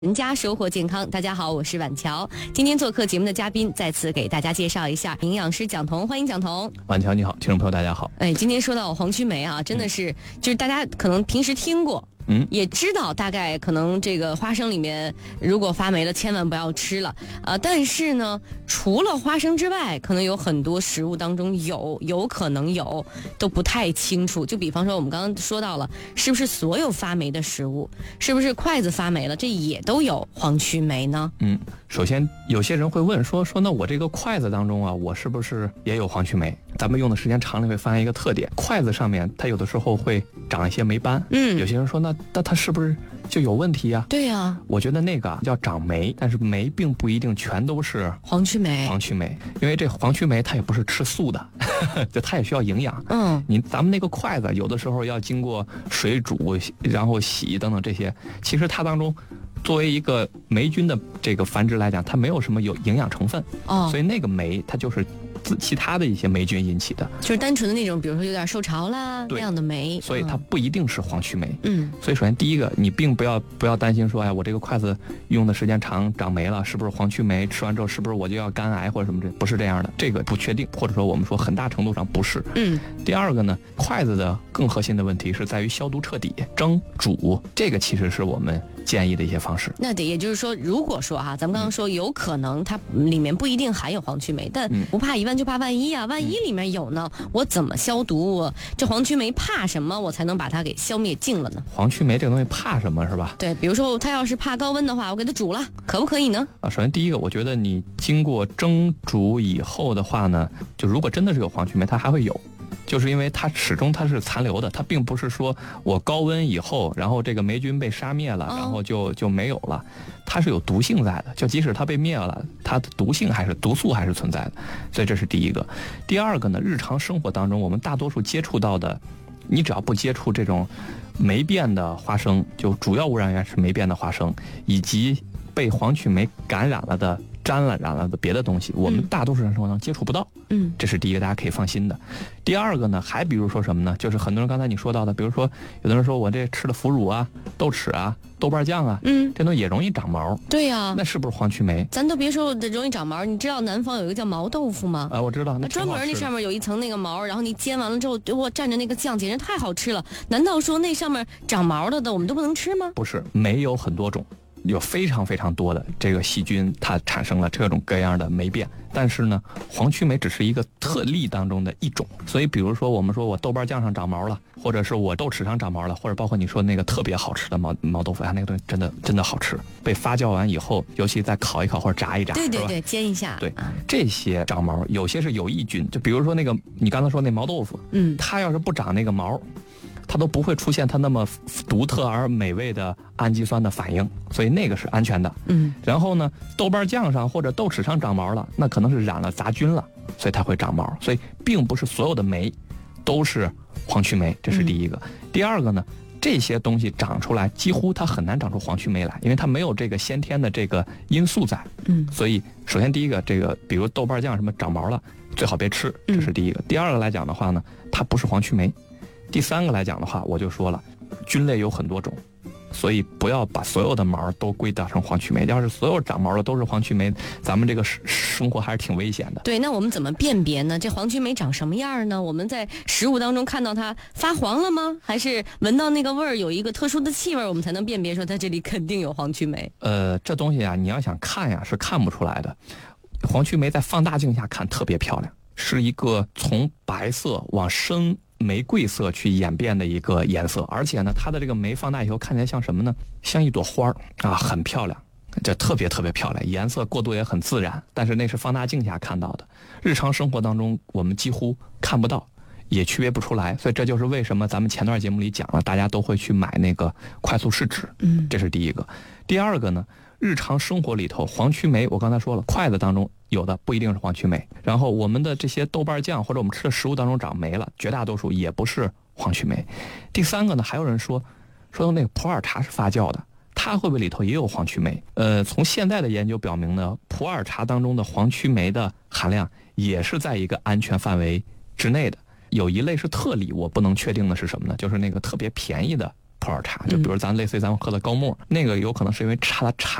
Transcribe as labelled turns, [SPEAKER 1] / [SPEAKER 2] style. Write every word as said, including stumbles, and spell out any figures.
[SPEAKER 1] 人家收获健康，大家好，我是婉乔。今天做客节目的嘉宾，再次给大家介绍一下营养师蒋彤，欢迎蒋彤。
[SPEAKER 2] 婉乔你好，听众朋友大家好。
[SPEAKER 1] 哎，今天说到黄曲霉啊，真的是、嗯、就是大家可能平时听过。嗯，也知道大概可能这个花生里面如果发霉了，千万不要吃了啊、呃。但是呢，除了花生之外，可能有很多食物当中有有可能有都不太清楚。就比方说我们刚刚说到了，是不是所有发霉的食物，是不是筷子发霉了，这也都有黄曲霉呢？
[SPEAKER 2] 嗯，首先有些人会问说说那我这个筷子当中啊，我是不是也有黄曲霉？咱们用的时间长了会发现一个特点，筷子上面它有的时候会长一些霉斑。嗯，有些人说那那它是不是就有问题呀？
[SPEAKER 1] 对呀、啊，
[SPEAKER 2] 我觉得那个叫长霉，但是霉并不一定全都是
[SPEAKER 1] 黄曲霉。
[SPEAKER 2] 黄曲霉，因为这黄曲霉它也不是吃素的，呵呵就它也需要营养。
[SPEAKER 1] 嗯，
[SPEAKER 2] 你咱们那个筷子有的时候要经过水煮，然后洗等等这些，其实它当中作为一个霉菌的这个繁殖来讲，它没有什么有营养成分。哦，所以那个霉它就是其他的一些霉菌引起的，
[SPEAKER 1] 就是单纯的那种，比如说有点受潮啦那样的霉，
[SPEAKER 2] 所以它不一定是黄曲霉。
[SPEAKER 1] 嗯，
[SPEAKER 2] 所以首先第一个，你并不要不要担心说，哎，我这个筷子用的时间长长霉了，是不是黄曲霉？吃完之后是不是我就要肝癌或者什么这？不是这样的，这个不确定，或者说我们说很大程度上不是。
[SPEAKER 1] 嗯，
[SPEAKER 2] 第二个呢，筷子的更核心的问题是在于消毒彻底，蒸煮这个其实是我们建议的一些方式。
[SPEAKER 1] 那得也就是说，如果说哈，咱们刚刚说有可能它里面不一定含有黄曲霉，但不怕一万就怕万一啊，万一里面有呢，我怎么消毒？我这黄曲霉怕什么？我才能把它给消灭尽了呢？
[SPEAKER 2] 黄曲霉这个东西怕什么是吧？
[SPEAKER 1] 对，比如说它要是怕高温的话，我给它煮了，可不可以呢？
[SPEAKER 2] 啊，首先第一个，我觉得你经过蒸煮以后的话呢，就如果真的是有黄曲霉，它还会有。就是因为它始终它是残留的，它并不是说我高温以后，然后这个霉菌被杀灭了，然后就就没有了，它是有毒性在的。就即使它被灭了，它的毒性还是毒素还是存在的。所以这是第一个。第二个呢，日常生活当中我们大多数接触到的，你只要不接触这种霉变的花生，就主要污染源是霉变的花生，以及被黄曲霉感染了的。沾了染了的别的东西，我们大多数人生活当中接触不到。嗯，这是第一个，大家可以放心的。第二个呢，还比如说什么呢？就是很多人刚才你说到的，比如说有的人说我这吃了腐乳啊、豆豉啊、豆瓣酱啊，嗯，这东西也容易长毛。
[SPEAKER 1] 对呀、啊，
[SPEAKER 2] 那是不是黄曲霉？
[SPEAKER 1] 咱都别说容易长毛，你知道南方有一个叫毛豆腐吗？
[SPEAKER 2] 啊，我知道，那
[SPEAKER 1] 专门那上面有一层那个毛，然后你煎完了之后，哇，蘸着那个酱，简直太好吃了。难道说那上面长毛了的我们都不能吃吗？
[SPEAKER 2] 不是，霉有很多种。有非常非常多的这个细菌，它产生了各种各样的霉变，但是呢，黄曲霉只是一个特例当中的一种。所以，比如说我们说我豆瓣酱上长毛了，或者是我豆豉上长毛了，或者包括你说那个特别好吃的毛毛豆腐啊，那个东西真的真的好吃。被发酵完以后，尤其再烤一烤或者炸一炸，
[SPEAKER 1] 对对对，煎一下。
[SPEAKER 2] 对，这些长毛有些是有益菌，就比如说那个你刚才说那毛豆腐，嗯，它要是不长那个毛。它都不会出现它那么独特而美味的氨基酸的反应，所以那个是安全的。嗯，然后呢，豆瓣酱上或者豆豉上长毛了，那可能是染了杂菌了，所以它会长毛。所以并不是所有的霉都是黄曲霉，这是第一个。嗯、第二个呢，这些东西长出来几乎它很难长出黄曲霉来，因为它没有这个先天的这个因素在。嗯，所以首先第一个，这个比如豆瓣酱什么长毛了，最好别吃，这是第一个。嗯、第二个来讲的话呢，它不是黄曲霉。第三个来讲的话，我就说了，菌类有很多种，所以不要把所有的毛都归到成黄曲霉。要是所有长毛的都是黄曲霉，咱们这个生活还是挺危险的。
[SPEAKER 1] 对，那我们怎么辨别呢？这黄曲霉长什么样呢？我们在食物当中看到它发黄了吗？还是闻到那个味儿有一个特殊的气味，我们才能辨别说它这里肯定有黄曲霉？
[SPEAKER 2] 呃，这东西啊，你要想看呀，是看不出来的。黄曲霉在放大镜下看特别漂亮，是一个从白色往深玫瑰色去演变的一个颜色，而且呢，它的这个酶放大以后看起来像什么呢？像一朵花啊，很漂亮，这特别特别漂亮，颜色过渡也很自然。但是那是放大镜下看到的，日常生活当中我们几乎看不到，也区别不出来。所以这就是为什么咱们前段节目里讲了，大家都会去买那个快速试纸。嗯，这是第一个。第二个呢，日常生活里头黄曲霉，我刚才说了，筷子当中有的不一定是黄曲霉，然后我们的这些豆瓣酱或者我们吃的食物当中长霉了，绝大多数也不是黄曲霉。第三个呢，还有人说说那个普洱茶是发酵的，它会不会里头也有黄曲霉？呃，从现在的研究表明呢，普洱茶当中的黄曲霉的含量也是在一个安全范围之内的。有一类是特例，我不能确定的是什么呢？就是那个特别便宜的普洱茶，就比如咱类似于咱们喝的高沫，那个有可能是因为茶的茶